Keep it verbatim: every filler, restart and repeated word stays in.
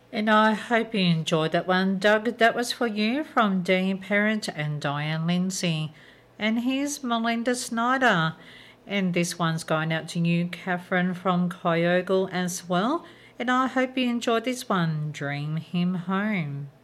And I hope you enjoyed that one, Doug. That was for you from Dean Parent and Diane Lindsay. And here's Melinda Snyder. And this one's going out to you, Catherine from Kyogle as well. And I hope you enjoyed this one, Dream Him Home.